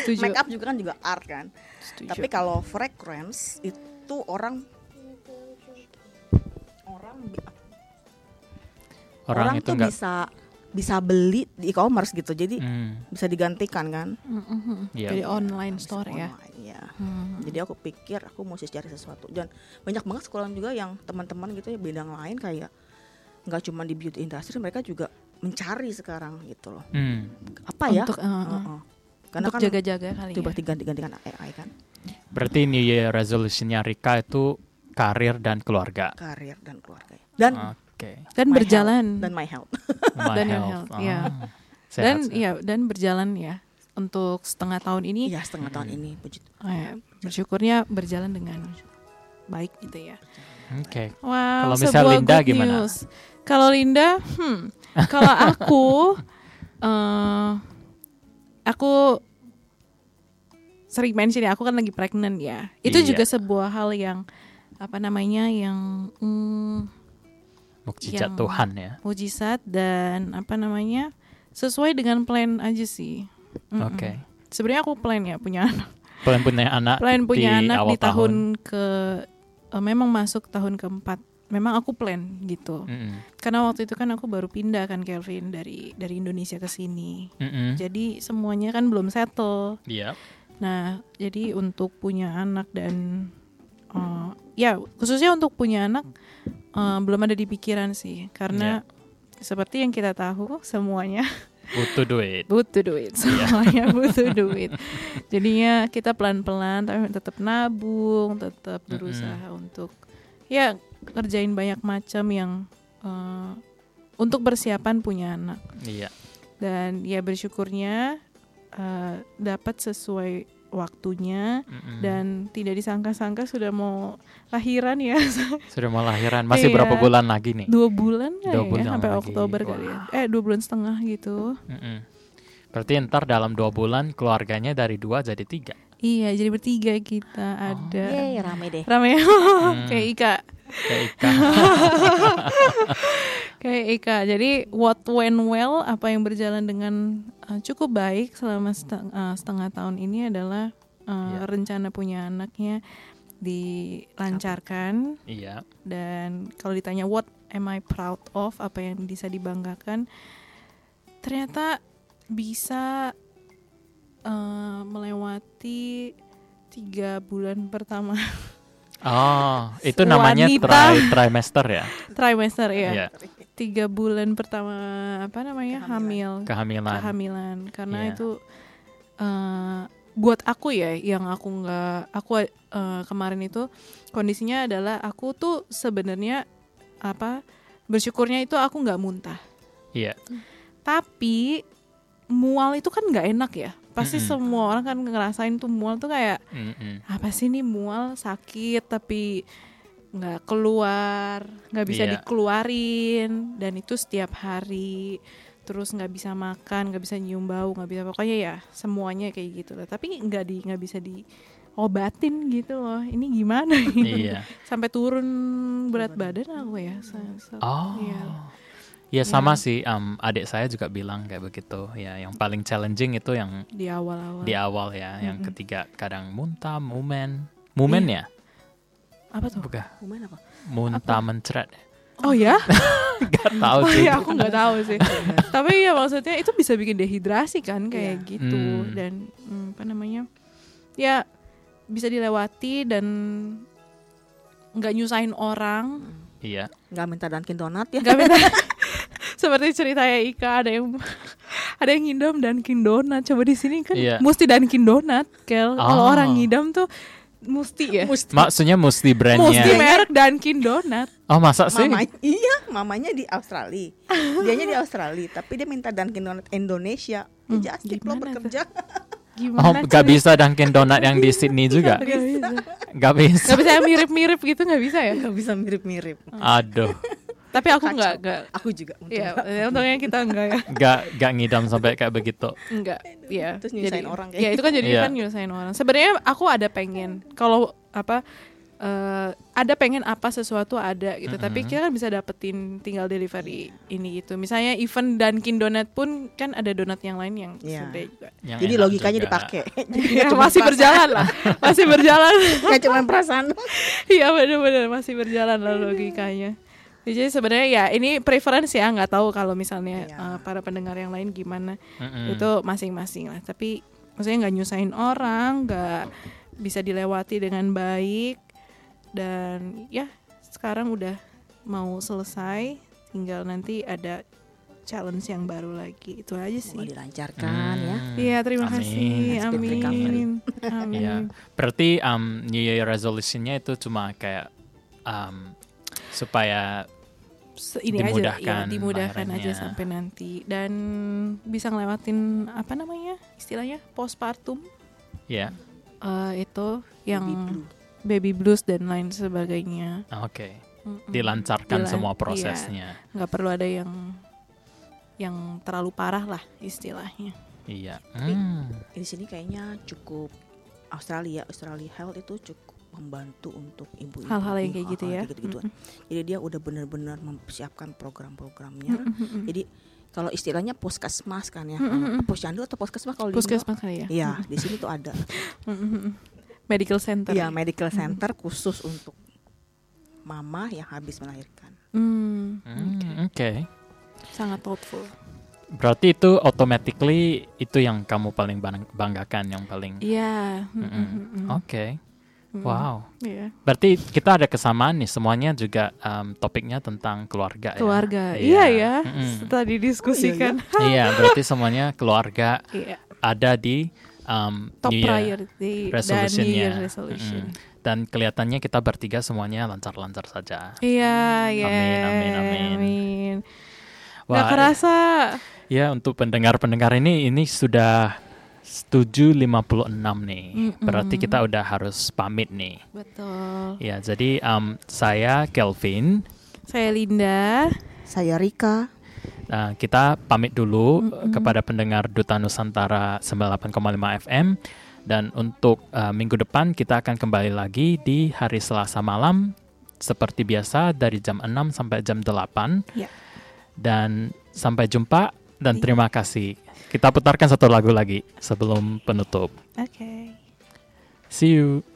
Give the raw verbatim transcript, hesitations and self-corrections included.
Make up juga kan juga art kan. Setuju. Tapi kalau fragrance itu orang orang Orang, orang itu tuh enggak bisa bisa beli di e-commerce gitu. Jadi hmm, bisa digantikan kan. Mm-mm. iya. Jadi online store ya. Online, ya. Hmm. Jadi aku pikir aku mesti cari sesuatu. Dan banyak banget sekolah juga yang teman-teman gitu ya bidang lain kayak nggak cuma di beauty industry, mereka juga mencari sekarang gitu loh. Hmm. Apa ya? Untuk, uh, uh, Uh-uh. Karena untuk kan jaga-jaga kali coba ya. diganti-gantikan A I kan, Berarti New Year resolution-nya Rika itu karir dan keluarga. karir dan keluarga. Dan Oke. Dan my berjalan. health, dan my health. My Dan your health. health, iya. Ah, sehat, Dan sehat. iya dan berjalan ya untuk setengah tahun ini. Iya, setengah tahun ini puji Tuhan. Oh ya, bersyukurnya berjalan dengan baik gitu ya. Oke. Wow, Kalau misal sebuah Linda good gimana? news. Kalau Linda, hmm, kalau aku, eh, aku sering mention ya, aku kan lagi pregnant ya. Itu Iya. juga sebuah hal yang apa namanya, yang hmm, Mukjizat yang- Tuhan ya. mujizat dan apa namanya sesuai dengan plan aja sih. Mm-mm. Oke. Sebenarnya aku plan ya punya anak. Plan punya anak Plan punya di anak awal di tahun, ke eh, memang masuk tahun keempat. Memang aku plan gitu. Mm-mm. Karena waktu itu kan aku baru pindah kan Kelvin dari dari Indonesia ke sini. Mm-mm. Jadi semuanya kan belum settle. Iya. Nah, jadi untuk punya anak dan eh, ya khususnya untuk punya anak eh, belum ada di pikiran sih. Karena seperti yang kita tahu semuanya Butuh duit. butuh duit, semuanya butuh duit. Jadinya kita pelan-pelan tapi tetap nabung, tetap berusaha untuk ya kerjain banyak macam yang eh, untuk persiapan punya anak. Iya. Dan ya bersyukurnya eh, dapat sesuai waktunya Mm-mm. dan tidak disangka-sangka sudah mau lahiran ya. Sudah mau lahiran. Masih Iya. berapa bulan lagi nih? Dua bulan nggak Dua ya? bulan Sampai lagi. Oktober Wah. kali ya. Eh dua bulan setengah gitu. Mm-mm. Berarti ntar dalam dua bulan keluarganya dari dua jadi tiga. Iya, jadi bertiga kita ada. Yeay, rame deh. Rame Hmm. kayak Ika. Kayak Ika. Kayak Ika. Jadi what went well, apa yang berjalan dengan uh, cukup baik selama seteng- uh, setengah tahun ini adalah uh, Iya. rencana punya anaknya dilancarkan. Iya. Dan kalau ditanya what am I proud of, apa yang bisa dibanggakan, ternyata bisa uh, melewati tiga bulan pertama Oh, itu namanya Wanita. tri trimester ya? trimester ya. Iya. Tiga bulan pertama apa namanya hamil Kehamilan. kehamilan karena Iya. itu uh, buat aku ya yang aku nggak aku uh, kemarin itu kondisinya adalah aku tuh sebenarnya apa bersyukurnya itu aku nggak muntah, Iya. tapi mual itu kan nggak enak ya, pasti Mm-mm. semua orang kan ngerasain tuh mual tuh kayak Mm-mm. apa sih nih, mual sakit tapi nggak keluar, nggak bisa Iya. dikeluarin, dan itu setiap hari, terus nggak bisa makan, nggak bisa nyium bau, nggak bisa, pokoknya ya semuanya kayak gitu lah. Tapi nggak di nggak bisa diobatin gitu loh. Ini gimana ini? Iya. Sampai turun berat badan aku ya. Se- se- Oh. iya. Ya sama Ya. sih, um, adik saya juga bilang kayak begitu. Ya, yang paling challenging itu yang Di awal-awal. di awal ya, yang Mm-mm. ketiga kadang muntah, mumen, mumen ya, Apa tuh? bukan, Momen apa? muntah mencret. Oh ya? Gak tahu Oh sih. ya, aku nggak tahu sih. Tapi ya maksudnya itu bisa bikin dehidrasi kan kayak Iya. gitu. Hmm. Dan hmm, apa namanya? Ya bisa dilewati dan nggak nyusahin orang. Iya. Nggak minta Dunkin Donat ya? Nggak minta. Seperti ceritanya Ika, ada yang ada yang ngidam Dunkin Donat. Coba di sini kan Iya. mesti Dunkin Donat, Kel. Kalau Oh. orang ngidam tuh mesti ya. Mesti. Maksudnya mesti brandnya. Mesti merek Dunkin Donat. Oh masa sih? Mamanya, iya, mamanya di Australia. Dianya di Australia, tapi dia minta Dunkin Donat Indonesia. Hmm, Ya just lo gimana bekerja. Oh, Gimana? gak cari- bisa Dunkin Donat yang di Sydney juga? Nggak bisa. Gak bisa. Nggak bisa yang mirip-mirip gitu, nggak bisa ya? Nggak bisa mirip-mirip. Aduh, Tapi aku Kacau. nggak nggak. Aku juga. Ya, untungnya kita enggak ya. gak gak ngidam sampai kayak begitu. Enggak. Ya. Terus nyusahin Jadi- orang kayak Ya, itu kan jadi Iya. kan nyusahin orang. Sebenarnya aku ada pengen kalau apa uh, ada pengen apa sesuatu ada gitu, Mm-mm. tapi kita kan bisa dapetin tinggal delivery ini gitu. Misalnya even Dunkin Donut pun kan ada donat yang lain yang Iya. sebenarnya juga. Yang Jadi enak logikanya juga. dipakai. Jadi Ya, nggak cuma masih perasaan. berjalan lah, masih berjalan. Nggak cuma perasaan. Iya benar-benar masih berjalan lah logikanya. Jadi sebenarnya ya ini preference ya, nggak tahu kalau misalnya Iya. uh, para pendengar yang lain gimana. Mm-mm. Itu masing-masing lah. Tapi maksudnya nggak nyusahin orang, nggak bisa dilewati dengan baik, dan ya sekarang udah mau selesai, tinggal nanti ada challenge yang baru lagi. Itu aja Semoga sih. dilancarkan ya. Hmm. Iya terima Amin. kasih, Speed recovery. amin, amin. Iya, berarti um, New Year resolution-nya itu cuma kayak um, supaya Se- ini aja, dimudahkan ya, dimudahkan aja lahirannya. sampai nanti, dan bisa ngelewatin apa namanya istilahnya postpartum, ya, eh, itu yang Baby blue. baby blues dan lain sebagainya. oke, Mm-mm. dilancarkan Dilan- semua iya. prosesnya. Nggak perlu ada yang yang terlalu parah lah istilahnya. Iya. Tapi Hmm. di sini kayaknya cukup Australia, Australia Health itu cukup membantu untuk ibu-ibu. Hal-hal yang kayak gitu ya. Gitu-gituan. Mm-mm. Jadi dia udah benar-benar mempersiapkan program-programnya. Mm-mm. Jadi kalau istilahnya puskesmas kan ya, Mm-mm. kalau posyandu atau puskesmas kalau di Indo? Puskesmas kali ya. Iya, di sini tuh ada. Mm-mm. Medical center. Iya, medical center khusus untuk mama yang habis melahirkan. Hmm, Hmm, Oke. sangat thoughtful. Berarti itu automatically itu yang kamu paling bang- banggakan, yang paling. Iya. Mm-mm. Mm-mm. Oke. Mm-mm. Wow. Iya. Berarti kita ada kesamaan nih, semuanya juga um, topiknya tentang keluarga. Keluarga. Ya? Iya ya. Mm-mm. Setelah didiskusikan. Iya, berarti semuanya keluarga Iya. ada di um, Top New Year priority dan New resolution-nya. Year resolution. Mm-mm. Dan kelihatannya kita bertiga semuanya lancar-lancar saja. Iya, ya. Amin, amin, amin. amin. Wah, Nggak kerasa. ya untuk pendengar-pendengar ini ini sudah tujuh lima puluh enam nih. Mm-mm. Berarti kita udah harus pamit nih. Betul. Ya, jadi um, saya Kelvin. Saya Linda. Saya Rika. Nah, kita pamit dulu Mm-mm. kepada pendengar Duta Nusantara sembilan puluh delapan koma lima F M. Dan untuk uh, minggu depan kita akan kembali lagi di hari Selasa malam seperti biasa dari jam enam sampai jam delapan. Ya. Dan sampai jumpa dan Iya. terima kasih. Kita putarkan satu lagu lagi sebelum penutup. Oke. See you.